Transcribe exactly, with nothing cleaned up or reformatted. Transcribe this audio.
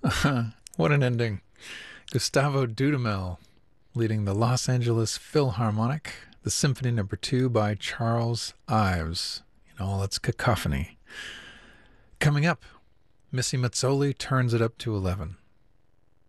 What an ending. Gustavo Dudamel leading the Los Angeles Philharmonic, the Symphony Number Two by Charles Ives, in all its cacophony. Coming up, Missy Mazzoli turns it up to eleven.